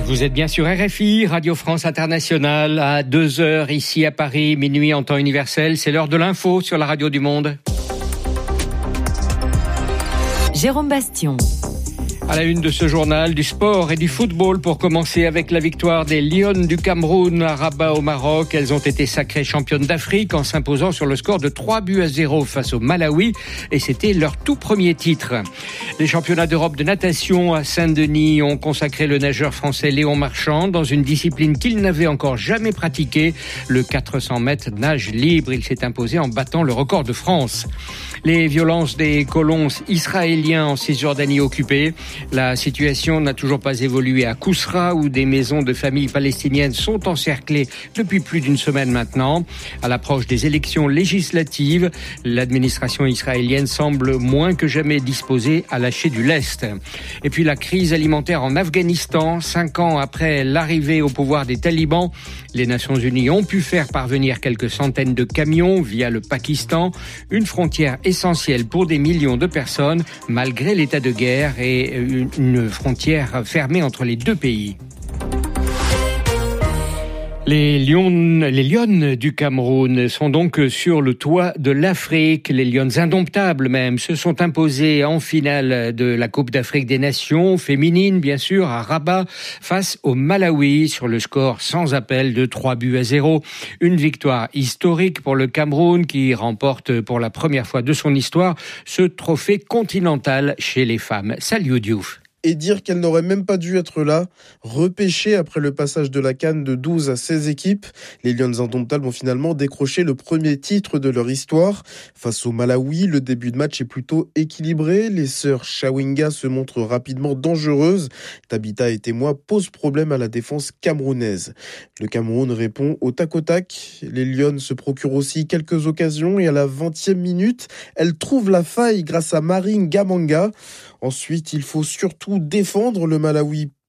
Vous êtes bien sur RFI, Radio France Internationale, à 2h ici à Paris, minuit en temps universel. C'est l'heure de l'info sur la radio du monde. Jérôme Bastion. À la une de ce journal, du sport et du football pour commencer avec la victoire des Lions du Cameroun à Rabat au Maroc. Elles ont été sacrées championnes d'Afrique en s'imposant sur le score de 3-0 face au Malawi et c'était leur tout premier titre. Les championnats d'Europe de natation à Saint-Denis ont consacré le nageur français Léon Marchand dans une discipline qu'il n'avait encore jamais pratiquée, le 400 mètres nage libre. Il s'est imposé en battant le record de France. Les violences des colons israéliens en Cisjordanie occupée. La situation n'a toujours pas évolué à Kousra, où des maisons de familles palestiniennes sont encerclées depuis plus d'une semaine maintenant. À l'approche des élections législatives, l'administration israélienne semble moins que jamais disposée à lâcher du lest. Et puis la crise alimentaire en Afghanistan, 5 ans après l'arrivée au pouvoir des talibans, les Nations Unies ont pu faire parvenir quelques centaines de camions via le Pakistan, une frontière essentielle pour des millions de personnes, malgré l'état de guerre et une frontière fermée entre les deux pays. Les Lions du Cameroun sont donc sur le toit de l'Afrique. Les Lions indomptables même se sont imposés en finale de la Coupe d'Afrique des Nations, féminine bien sûr, à Rabat, face au Malawi sur le score sans appel de 3-0. Une victoire historique pour le Cameroun qui remporte pour la première fois de son histoire ce trophée continental chez les femmes. Salut Diouf. Et dire qu'elle n'aurait même pas dû être là, repêchée après le passage de la CAN de 12 à 16 équipes. Les Lions indomptables ont finalement décroché le premier titre de leur histoire. Face au Malawi, le début de match est plutôt équilibré. Les sœurs Chawinga se montrent rapidement dangereuses. Tabitha et Témoin posent problème à la défense camerounaise. Le Cameroun répond au tac au tac. Les Lions se procurent aussi quelques occasions et à la 20e minute, elles trouvent la faille grâce à Marine Gamanga. Ensuite, il faut surtout défendre le Malawi